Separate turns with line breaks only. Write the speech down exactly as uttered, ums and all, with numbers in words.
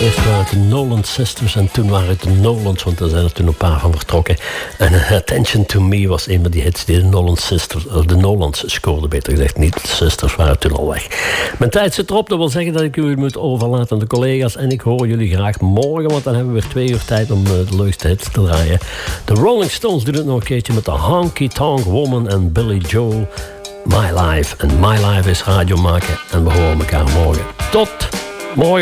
Eerst waren het de Nolan Sisters en toen waren het de Nolans, want daar zijn er toen een paar van vertrokken. En Attention to Me was een van die hits die de Nolan Sisters, of de Nolans scoorden, beter gezegd. Niet de Sisters waren toen al weg. Mijn tijd zit erop, dat wil zeggen dat ik u moet overlaten aan de collega's. En ik hoor jullie graag morgen, want dan hebben we weer twee uur tijd om de leukste hits te draaien. De Rolling Stones doen het nog een keertje met de Honky Tonk Woman en Billy Joel. My Life. En My Life is radio maken. En we horen elkaar morgen. Tot morgen.